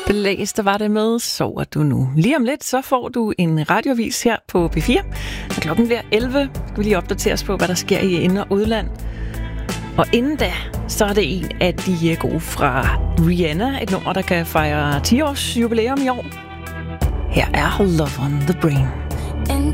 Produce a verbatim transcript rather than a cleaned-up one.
Blæs, der var det med Sover du nu. Lige om lidt, så får du en radiovis her på P fire. Og klokken bliver elleve. Skal vi lige opdatere os på, hvad der sker i ind- og udland. Og inden da, så er det en af de gode fra Rihanna. Et nummer, der kan fejre ti års jubilæum i år. Her er Love on the Brain.